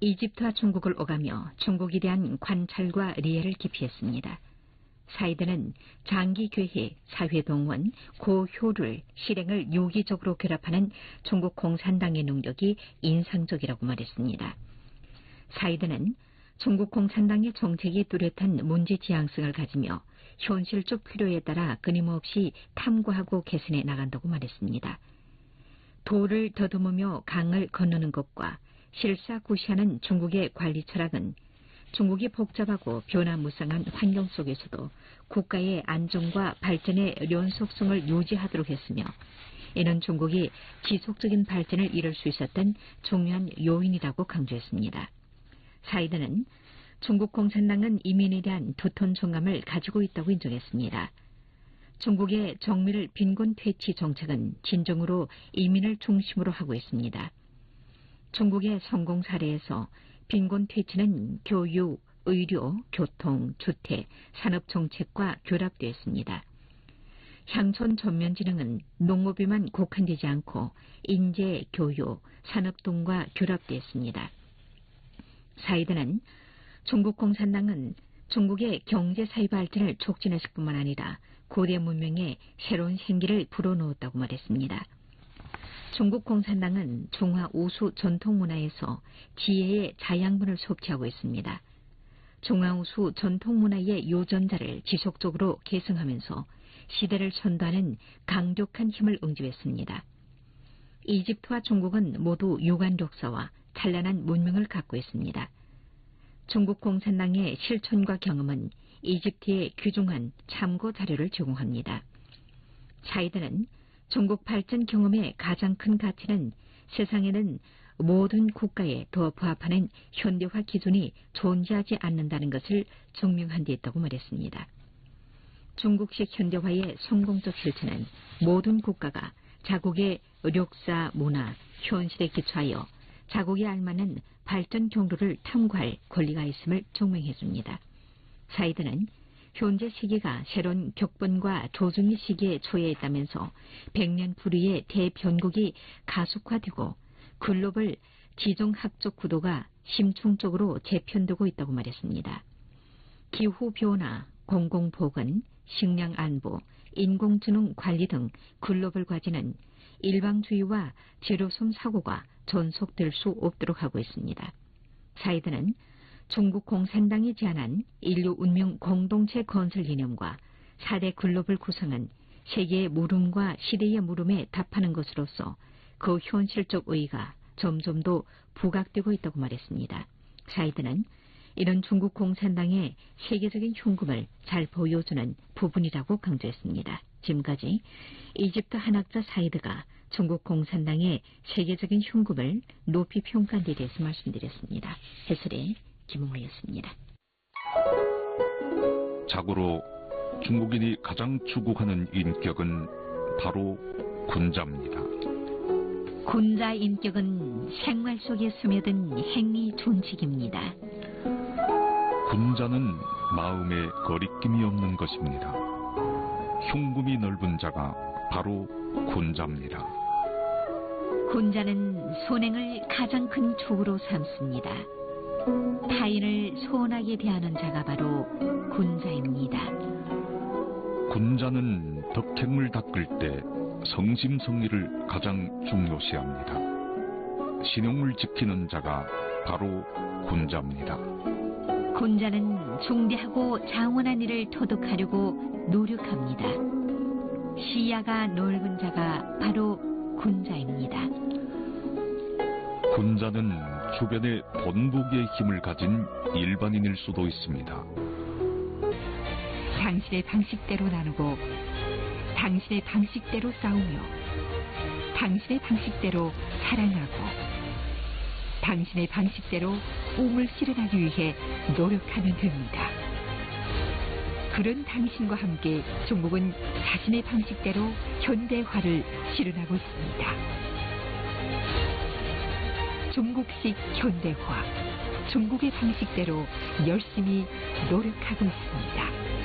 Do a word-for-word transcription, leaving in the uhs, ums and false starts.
이집트와 중국을 오가며 중국에 대한 관찰과 리해를 기피했습니다. 사이드는 장기계획, 사회동원, 고효율, 실행을 유기적으로 결합하는 중국 공산당의 능력이 인상적이라고 말했습니다. 사이드는 중국 공산당의 정책이 뚜렷한 문제지향성을 가지며 현실적 필요에 따라 끊임없이 탐구하고 개선해 나간다고 말했습니다. 도를 더듬으며 강을 건너는 것과 실사구시하는 중국의 관리 철학은 중국이 복잡하고 변화무쌍한 환경 속에서도 국가의 안정과 발전의 연속성을 유지하도록 했으며 이는 중국이 지속적인 발전을 이룰 수 있었던 중요한 요인이라고 강조했습니다. 사이드는 중국 공산당은 이민에 대한 두터운 정감을 가지고 있다고 인정했습니다. 중국의 정밀 빈곤 퇴치 정책은 진정으로 이민을 중심으로 하고 있습니다. 중국의 성공 사례에서 빈곤 퇴치는 교육, 의료, 교통, 주택, 산업 정책과 결합되어 있습니다. 향촌 전면지능은 농업에만 국한되지 않고 인재, 교육, 산업 등과 결합되어 있습니다. 사이드는 중국 공산당은 중국의 경제 사회 발전을 촉진했을 뿐만 아니라 고대 문명에 새로운 생기를 불어넣었다고 말했습니다. 중국 공산당은 중화 우수 전통 문화에서 지혜의 자양분을 섭취하고 있습니다. 중화 우수 전통 문화의 유전자를 지속적으로 계승하면서 시대를 선도하는 강력한 힘을 응집했습니다. 이집트와 중국은 모두 유관 역사와 찬란한 문명을 갖고 있습니다. 중국 공산당의 실천과 경험은 이집트에 귀중한 참고 자료를 제공합니다. 사이드는 중국 발전 경험의 가장 큰 가치는 세상에는 모든 국가에 더 부합하는 현대화 기준이 존재하지 않는다는 것을 증명한 데 있다고 말했습니다. 중국식 현대화의 성공적 실천은 모든 국가가 자국의 역사, 문화, 현실에 기초하여 자국에 알맞는 발전 경로를 탐구할 권리가 있음을 증명해줍니다. 사이드는 현재 시기가 새로운 격변과 조정의 시기에 처해 있다면서 백년 불위의 대변곡이 가속화되고 글로벌 지정학적 구도가 심층적으로 재편되고 있다고 말했습니다. 기후변화, 공공보건, 식량안보, 인공지능 관리 등 글로벌 과제는 일방주의와 제로섬 사고가 전속될 수 없도록 하고 있습니다. 사이드는 중국 공산당이 제안한 인류 운명 공동체 건설 개념과 사 대 글로벌 구상은 세계의 물음과 시대의 물음에 답하는 것으로서 그 현실적 의의가 점점 더 부각되고 있다고 말했습니다. 사이드는 이런 중국 공산당의 세계적인 흉금을 잘 보여주는 부분이라고 강조했습니다. 지금까지 이집트 한학자 사이드가 중국 공산당의 세계적인 흉금을 높이 평가한 데 대해서 말씀드렸습니다. 해설의 김홍호였습니다. 자고로 중국인이 가장 추구하는 인격은 바로 군자입니다. 군자 인격은 생활 속에 스며든 행위 존칙입니다. 군자는 마음에 거리낌이 없는 것입니다. 흉금이 넓은 자가 바로 군자입니다. 군자는 선행을 가장 큰 축으로 삼습니다. 타인을 소원하게 대하는 자가 바로 군자입니다. 군자는 덕행을 닦을 때 성심성의를 가장 중요시합니다. 신용을 지키는 자가 바로 군자입니다. 군자는 중대하고 장원한 일을 터득하려고 노력합니다. 시야가 넓은 자가 바로 군자입니다. 군자는 주변에 본보기의 힘을 가진 일반인일 수도 있습니다. 당신의 방식대로 나누고 당신의 방식대로 싸우며 당신의 방식대로 사랑하고 당신의 방식대로 꿈을 실현하기 위해 노력하면 됩니다. 그런 당신과 함께 중국은 자신의 방식대로 현대화를 실현하고 있습니다. 중국식 현대화, 중국의 방식대로 열심히 노력하고 있습니다.